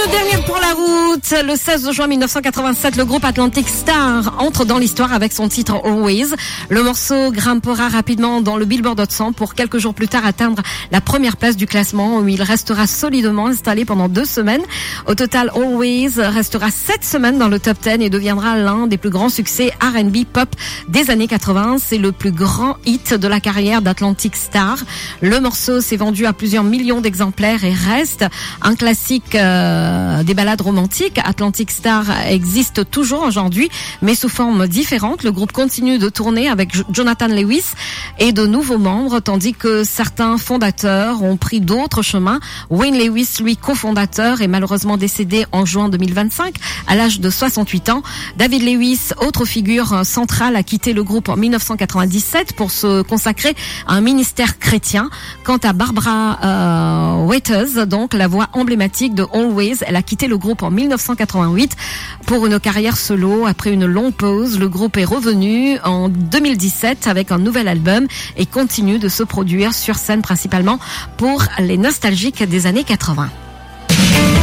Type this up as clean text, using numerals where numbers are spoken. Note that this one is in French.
le dernier pour la route. Le 16 juin 1987, le groupe Atlantic Starr entre dans l'histoire avec son titre Always. Le morceau grimpera rapidement dans le Billboard Hot 100 pour quelques jours plus tard atteindre la première place du classement où il restera solidement installé pendant 2 semaines. Au total, Always restera 7 semaines dans le top 10 et deviendra l'un des plus grands succès R&B pop des années 80. C'est le plus grand hit de la carrière d'Atlantic Starr. Le morceau s'est vendu à plusieurs millions d'exemplaires et reste un classique des ballades romantiques. Atlantic Starr existe toujours aujourd'hui, mais sous forme différente. Le groupe continue de tourner avec Jonathan Lewis et de nouveaux membres, tandis que certains fondateurs ont pris d'autres chemins. Wayne Lewis, lui cofondateur, est malheureusement décédé en juin 2025 à l'âge de 68 ans. David Lewis, autre figure centrale, a quitté le groupe en 1997 pour se consacrer à un ministère chrétien. Quant à Barbara Waiters, donc la voix emblématique de Always, elle a quitté le groupe en 1988 pour une carrière solo. Après une longue pause, le groupe est revenu en 2017 avec un nouvel album et continue de se produire sur scène principalement pour les nostalgiques des années 80.